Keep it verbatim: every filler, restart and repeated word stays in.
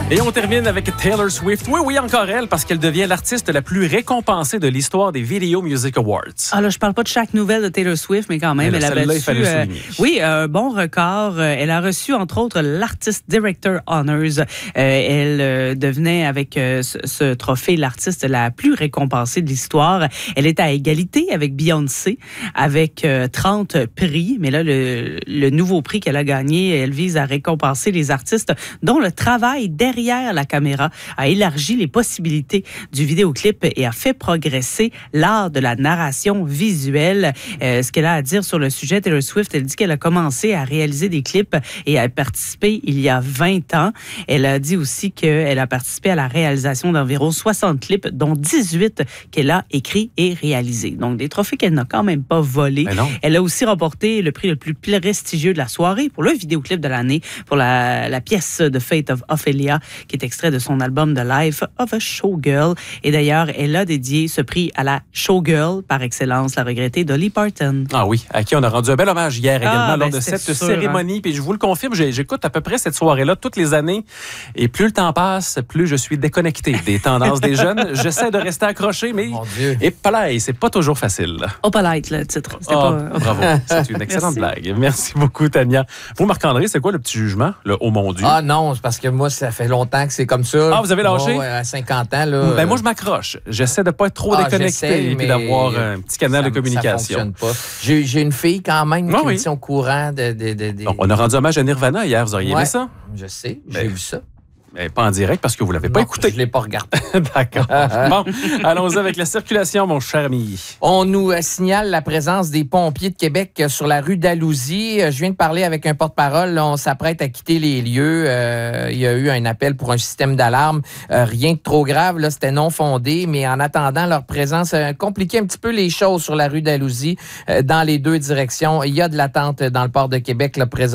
Et on termine avec Taylor Swift. Oui, oui, encore elle, parce qu'elle devient l'artiste la plus récompensée de l'histoire des Video Music Awards. Ah là, je parle pas de chaque nouvelle de Taylor Swift, mais quand même, mais là, elle a battu... Euh, oui, un bon record. Elle a reçu, entre autres, l'Artist Director Honors. Euh, elle euh, devenait, avec euh, ce, ce trophée, l'artiste la plus récompensée de l'histoire. Elle est à égalité avec Beyoncé, avec euh, trente prix. Mais là, le, le nouveau prix qu'elle a gagné, elle vise à récompenser les artistes dont le travail derrière Derrière la caméra a élargi les possibilités du vidéoclip et a fait progresser l'art de la narration visuelle. Euh, ce qu'elle a à dire sur le sujet, Taylor Swift, elle dit qu'elle a commencé à réaliser des clips et à participer il y a vingt ans. Elle a dit aussi qu'elle a participé à la réalisation d'environ soixante clips, dont dix-huit qu'elle a écrits et réalisés. Donc, des trophées qu'elle n'a quand même pas volés. Elle a aussi remporté le prix le plus prestigieux de la soirée pour le vidéoclip de l'année, pour la, la pièce The Fate of Ophelia, qui est extrait de son album The Life of a Showgirl. Et d'ailleurs, elle a dédié ce prix à la showgirl par excellence, la regrettée Dolly Parton. Ah oui, à qui on a rendu un bel hommage hier également ah, lors ben, de cette sûr, cérémonie. Hein. Puis je vous le confirme, j'écoute à peu près cette soirée-là toutes les années. Et plus le temps passe, plus je suis déconnecté des tendances des jeunes. J'essaie de rester accroché, mais... Et palais, c'est pas toujours facile. Oh, polite, le titre. Oh, pas... Bravo, c'est une excellente blague. Merci beaucoup, Tania. Vous, Marc-André, c'est quoi le petit jugement? Le « Oh mon Dieu ». Ah non, c'est parce que moi, ça fait longtemps que c'est comme ça. Ah, vous avez lâché? Moi, à cinquante ans, là. Ben, moi, je m'accroche. J'essaie de ne pas être trop ah, déconnecté et d'avoir un petit canal ça, de communication. Ça fonctionne pas. J'ai, j'ai une fille, quand même, ah, qui oui. me tient au courant de... de, de, de... Donc, on a rendu hommage à Nirvana hier. Vous auriez ouais, aimé ça? Je sais. J'ai ben, vu ça. Mais pas en direct parce que vous ne l'avez pas écouté. Je ne l'ai pas regardé. D'accord. Bon, allons-y avec la circulation, mon cher ami. On nous euh, signale la présence des pompiers de Québec euh, sur la rue d'Alousie. Euh, je viens de parler avec un porte-parole. Là, on s'apprête à quitter les lieux. Euh, il y a eu un appel pour un système d'alarme. Euh, rien de trop grave. Là, c'était non fondé. Mais en attendant, leur présence a compliqué un petit peu les choses sur la rue d'Alousie euh, dans les deux directions. Il y a de l'attente dans le port de Québec là, présent.